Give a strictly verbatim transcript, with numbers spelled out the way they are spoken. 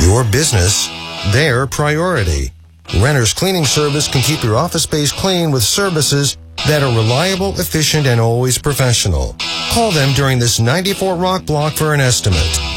Your business, their priority. Renter's Cleaning Service can keep your office space clean with services that are reliable, efficient, and always professional. Call them during this ninety-four Rock block for an estimate.